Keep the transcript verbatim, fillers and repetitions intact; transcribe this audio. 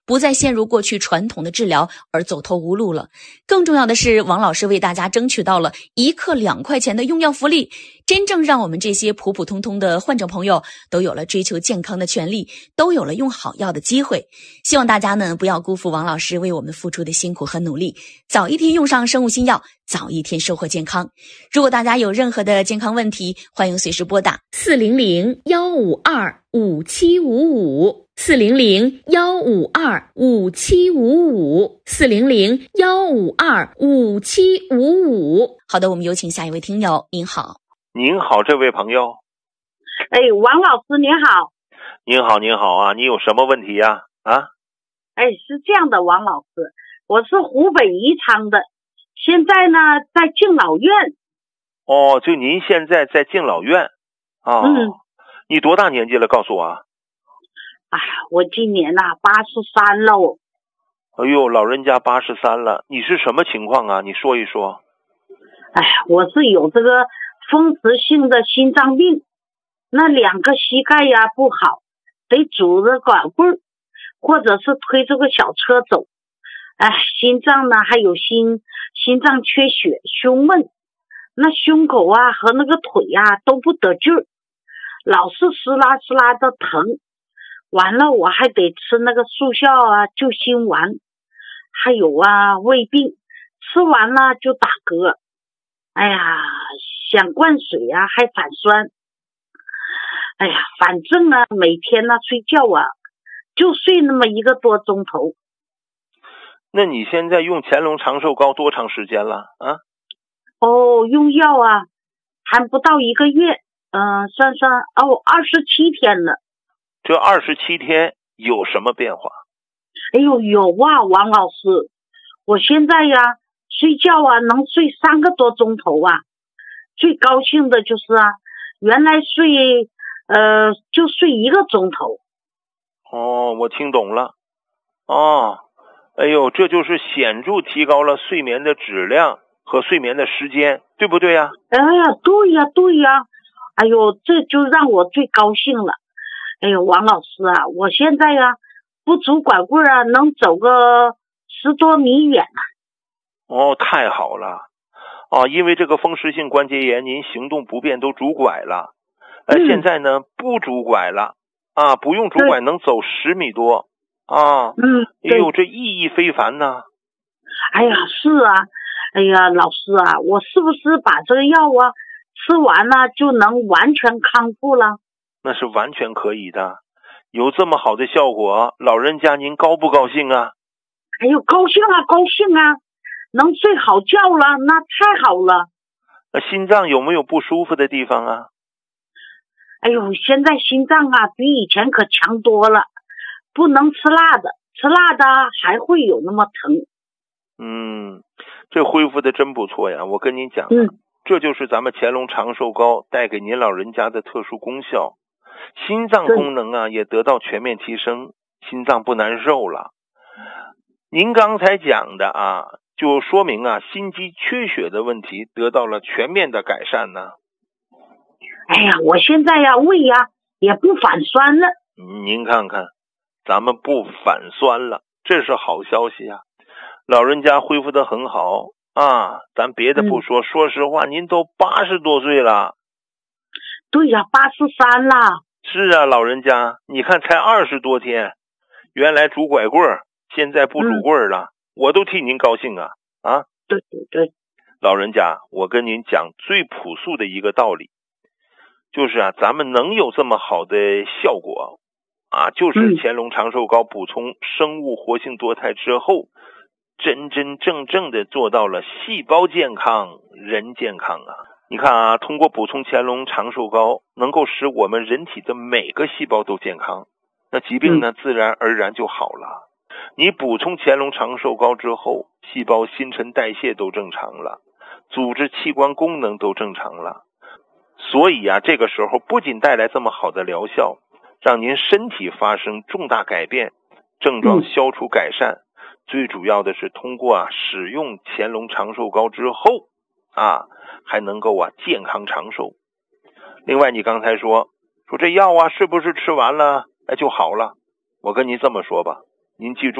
不再陷入过去传统的治疗而走投无路了。更重要的是，王老师为大家争取到了一克两块钱的用药福利，真正让我们这些普普通通的患者朋友都有了追求健康的权利，都有了用好药的机会。希望大家呢不要辜负王老师为我们付出的辛苦和努力，早一天用上生物新药，早一天收获健康。如果大家有任何的健康问题，欢迎随时拨打四零零幺五二五七五五四零零幺五二五七五五四零零幺五二五七五五。好的，我们有请下一位听友。您好。 您好，这位朋友。 哎，王老师您好。 您好，您好啊，你有什么问题呀？啊？ 哎，是这样的，王老师，我是湖北宜昌的，现在呢在敬老院。 哦，就您现在在敬老院啊？ 嗯。 你多大年纪了？告诉我啊。 哎呀，我今年呐八十三了哦。 哎呦，老人家八十三了，你是什么情况啊？你说一说。 哎呀，我是有这个风湿性的心脏病，那两个膝盖呀不好，得拄着拐棍，或者是推这个小车走。哎，心脏呢还有心心脏缺血，胸闷，那胸口啊和那个腿啊都不得劲儿，老是撕拉撕拉的疼。完了我还得吃那个速效啊救心丸，还有啊胃病，吃完了就打嗝。哎呀，想灌水啊还反酸。哎呀，反正啊每天呢睡觉啊就睡那么一个多钟头。 那你现在用乾隆长寿膏多长时间了啊？ 哦，用药啊还不到一个月，嗯、呃，算算哦二十七天了。 这二十七天有什么变化？ 哎呦，有啊，王老师，我现在呀睡觉啊能睡三个多钟头啊。最高兴的就是啊，原来睡呃就睡一个钟头。 哦，我听懂了。哦，哎呦，这就是显著提高了睡眠的质量和睡眠的时间，对不对呀？ 哎呀，对呀对呀，哎呦，这就让我最高兴了。哎呦，王老师啊，我现在呀不拄拐棍啊能走个十多米远了。 哦，太好了。啊，因为这个风湿性关节炎您行动不便都拄拐了，呃、嗯、现在呢不拄拐了啊，不用拄拐能走十米多啊。 嗯， 哎呦，这意义非凡呐。 哎呀，是啊。哎呀，老师啊，我是不是把这个药啊吃完了就能完全康复了？ 那是完全可以的，有这么好的效果，老人家您高不高兴啊？ 哎呦，高兴啊高兴啊，能睡好觉了，那太好了。 那心脏有没有不舒服的地方啊？ 哎呦，现在心脏啊比以前可强多了，不能吃辣的，吃辣的还会有那么疼。 嗯，这恢复的真不错呀，我跟您讲、啊嗯、 这就是咱们乾隆长寿膏带给您老人家的特殊功效，心脏功能啊也得到全面提升，心脏不难受了。您刚才讲的啊就说明啊心肌缺血的问题得到了全面的改善呢。 哎呀，我现在呀胃呀也不反酸了。 您看看，咱们不反酸了，这是好消息啊。老人家恢复得很好啊，咱别的不说、嗯、说实话您都八十多岁了。 对呀，八十三了。 是啊，老人家你看才二十多天，原来拄拐棍儿现在不拄棍儿了、嗯、我都替您高兴啊啊！ 对对对， 老人家，我跟您讲最朴素的一个道理，就是啊咱们能有这么好的效果啊，就是乾隆长寿膏补充生物活性多肽之后、嗯、真真正正的做到了细胞健康人健康啊。你看啊，通过补充乾隆长寿膏能够使我们人体的每个细胞都健康，那疾病呢、嗯、自然而然就好了。你补充乾隆长寿膏之后，细胞新陈代谢都正常了，组织器官功能都正常了，所以啊这个时候不仅带来这么好的疗效，让您身体发生重大改变，症状消除改善、嗯、最主要的是通过啊使用乾隆长寿膏之后啊还能够啊健康长寿。另外你刚才说说这药啊是不是吃完了哎就好了，我跟您这么说吧，您记住